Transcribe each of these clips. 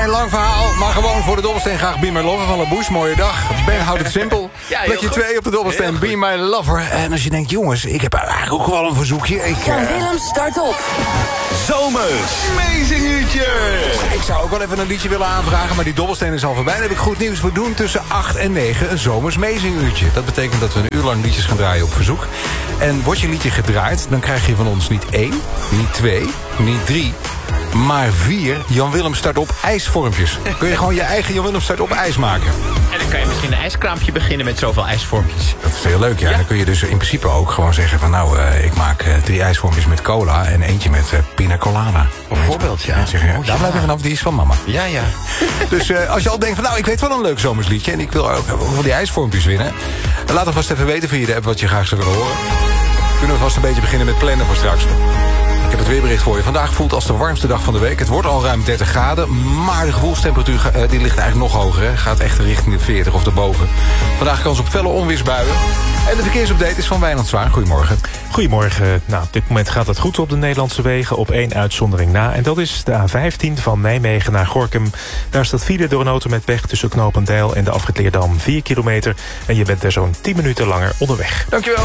Geen lang verhaal, maar gewoon voor de dobbelsteen graag Be My Lover van La Bouche. Mooie dag. Ben houdt het simpel. Ja, Plekje 2 op de dobbelsteen, Be My Lover. En als je denkt, jongens, ik heb eigenlijk ook wel een verzoekje. Jan Willem, start op. Zomers Amazing Uurtje. Ik zou ook wel even een liedje willen aanvragen, maar die dobbelsteen is al voorbij. Dan heb ik goed nieuws. We doen tussen 8 en 9 een Zomers Amazing Uurtje. Dat betekent dat we een uur lang liedjes gaan draaien op verzoek. En wordt je liedje gedraaid, dan krijg je van ons niet 1, niet 2, niet 3... maar 4 Jan Willem start op ijsvormpjes. Kun je gewoon je eigen Jan Willem start op ijs maken. En dan kan je misschien een ijskraampje beginnen met zoveel ijsvormpjes. Dat is heel leuk, ja. Dan kun je dus in principe ook gewoon zeggen van... nou, ik maak 3 ijsvormpjes met cola en eentje met pina colada. Bijvoorbeeld, ja. En zeg je, daar blijf je vanaf, die is van mama. Ja, ja. Dus als je al denkt van nou, ik weet wel een leuk zomersliedje... en ik wil ook van die ijsvormpjes winnen... laat dan vast even weten via de app wat je graag zou willen horen. Kunnen we vast een beetje beginnen met plannen voor straks. Ik heb het weerbericht voor je. Vandaag voelt als de warmste dag van de week. Het wordt al ruim 30 graden, maar de gevoelstemperatuur die ligt eigenlijk nog hoger. Hè. Gaat echt richting de 40 of daarboven. Vandaag kans op felle onweersbuien. En de verkeersupdate is van Wijnand Zwaan. Goedemorgen. Goedemorgen. Nou, op dit moment gaat het goed op de Nederlandse wegen, op 1 uitzondering na. En dat is de A15 van Nijmegen naar Gorinchem. Daar staat file door een auto met pech tussen Knopendijl en de afrit Leerdam 4 kilometer. En je bent er zo'n 10 minuten langer onderweg. Dankjewel.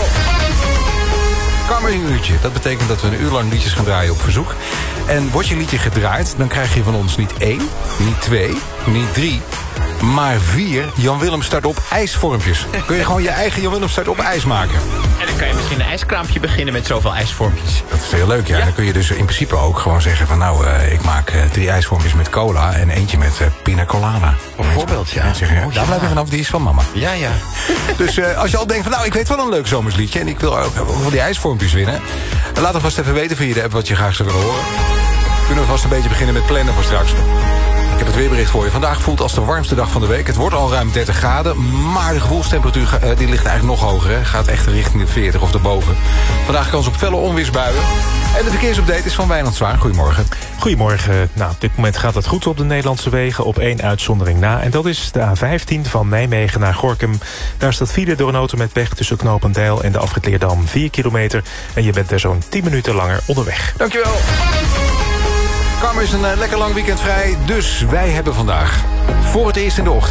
Een uurtje. Dat betekent dat we een uur lang liedjes gaan draaien op verzoek. En wordt je liedje gedraaid, dan krijg je van ons niet 1, niet 2, niet 3... maar 4 Jan Willem start op ijsvormpjes. Kun je gewoon je eigen Jan Willem start op ijs maken. En dan kan je misschien een ijskraampje beginnen met zoveel ijsvormpjes. Dat is heel leuk, ja. Dan kun je dus in principe ook gewoon zeggen van... nou, ik maak 3 ijsvormpjes met cola en eentje met pina colada. Bijvoorbeeld, ja. En zeg je, daar blijf je vanaf, die is van mama. Ja, ja. Dus als je al denkt van nou, ik weet wel een leuk zomersliedje... en ik wil ook van die ijsvormpjes winnen... laat dan vast even weten via de app wat je graag zou willen horen. Kunnen we vast een beetje beginnen met plannen voor straks. Ik heb het weerbericht voor je. Vandaag voelt als de warmste dag van de week. Het wordt al ruim 30 graden, maar de gevoelstemperatuur die ligt eigenlijk nog hoger. Hè. Gaat echt richting de 40 of daarboven. Vandaag kans op felle onweersbuien. En de verkeersupdate is van Wijnand Zwaan. Goedemorgen. Goedemorgen. Nou, op dit moment gaat het goed op de Nederlandse wegen, op 1 uitzondering na. En dat is de A15 van Nijmegen naar Gorinchem. Daar staat file door een auto met pech tussen Knopendijl en de afrit Leerdam 4 kilometer. En je bent er zo'n 10 minuten langer onderweg. Dankjewel. Karma is een lekker lang weekend vrij, dus wij hebben vandaag voor het eerst in de ochtend